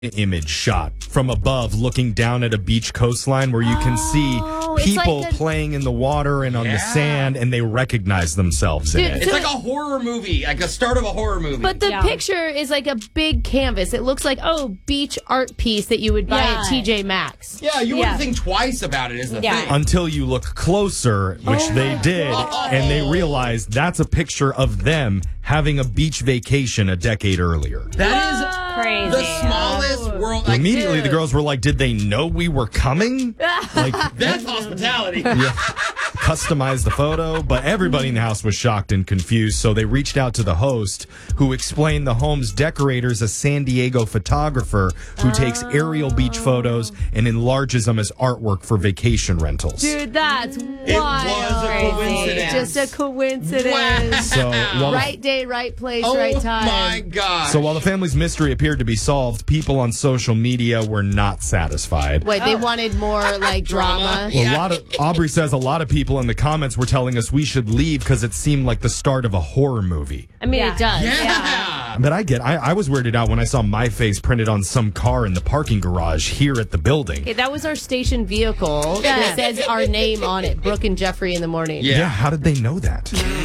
image shot from above looking down at a beach coastline where you can see people playing in the water and on the sand, and they recognize themselves in it. It's like a horror movie, like a start of a horror movie. But the picture is like a big canvas. It looks like, beach art piece that you would buy at TJ Maxx. Yeah, you wouldn't think twice about it is the thing. Until you look closer, which they did, and they realized that's a picture of them having a beach vacation a decade earlier. That is crazy. The smallest world. Immediately, the girls were like, did they know we were coming? Like, that's hospitality. Customize the photo, but everybody in the house was shocked and confused, so they reached out to the host, who explained the home's decorator is a San Diego photographer who takes aerial beach photos and enlarges them as artwork for vacation rentals. Dude, that's wild. It was a coincidence. Just a coincidence. Wow. So, right day, right place, right time. Oh my gosh. So while the family's mystery appeared to be solved, people on social media were not satisfied. Wait, they wanted more like drama? Well, Aubrey says a lot of people in the comments were telling us we should leave because it seemed like the start of a horror movie. I mean, it does. Yeah. But I was weirded out when I saw my face printed on some car in the parking garage here at the building. Okay, that was our station vehicle that says our name on it, Brooke and Jeffrey in the morning. Yeah, how did they know that?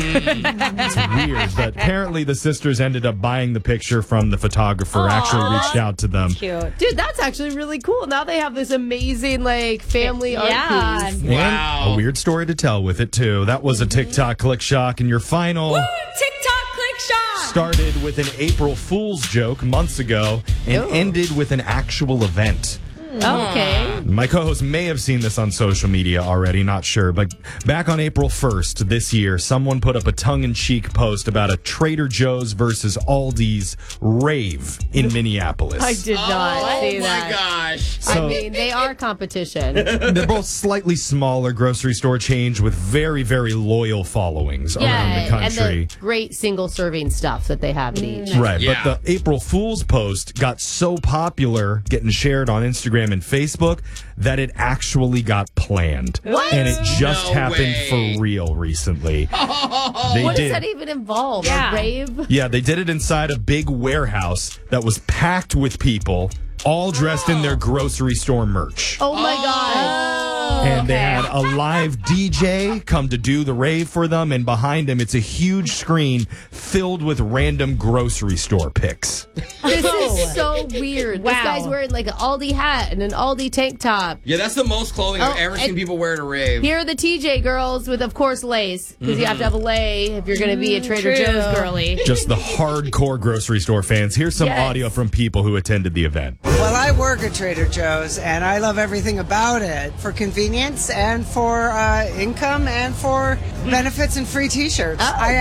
It's weird, but apparently the sisters ended up buying the picture from the photographer, actually reached out to them. Cute. Dude, that's actually really cool. Now they have this amazing, like, family art piece. And a weird story to tell with it, too. That was a TikTok click shock, and your final... Woo, TikTok click shock! Started with an April Fool's joke months ago and ended with an actual event. Okay. My co-host may have seen this on social media already, not sure, but back on April 1st this year, someone put up a tongue-in-cheek post about a Trader Joe's versus Aldi's rave in Minneapolis. I did not see that. Oh my gosh. I mean, they are competition. They're both slightly smaller grocery store chains with very, very loyal followings around the country. And the great single-serving stuff that they have in each. Right, Yeah. but the April Fool's post got so popular, getting shared on Instagram and Facebook, that it actually got planned. What? And it just No happened way. for real recently. They What did. does that even involve? Yeah. A rave? Yeah, they did it inside a big warehouse that was packed with people, all dressed in their grocery store merch. Oh my God. And they had a live DJ come to do the rave for them, and behind him, it's a huge screen filled with random grocery store pics. This is so weird. This Wow. guy's wearing like an Aldi hat and an Aldi tank top. Yeah, that's the most clothing I've ever seen people wear at a rave. Here are the TJ girls with, of course, lace. Because you have to have a lay if you're going to be a Trader Joe's girly. Just the hardcore grocery store fans. Here's some audio from people who attended the event. Well, I work at Trader Joe's, and I love everything about it for convenience and for income and for benefits and free T-shirts.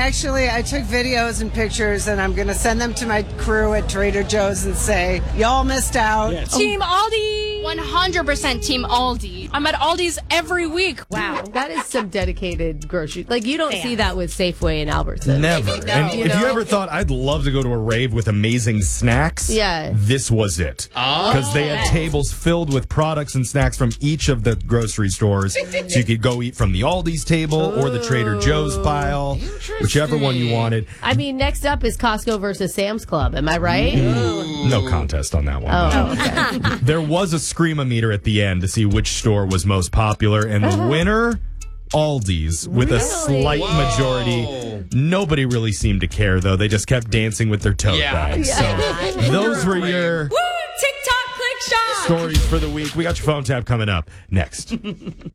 I took videos and pictures, and I'm going to send them to my crew at Trader Joe's and say, y'all missed out. Team Aldi! 100% Team Aldi. I'm at Aldi's every week. Wow. That is some dedicated grocery. Like, you don't see that with Safeway and Albertsons. Never. And if you ever thought, I'd love to go to a rave with amazing snacks, this was it. Because they had tables filled with products and snacks from each of the grocery stores. So you could go eat from the Aldi's table or the Trader Joe's pile, whichever one you wanted. I mean, next up is Costco versus Sam's Club. Am I right? No contest on that one. Okay. There was a screamometer at the end to see which store was most popular, and the winner, Aldi's, with a slight majority. Nobody really seemed to care, though. They just kept dancing with their tote bags. So those were your Woo, TikTok click shock! stories for the week. We got your phone tap coming up next.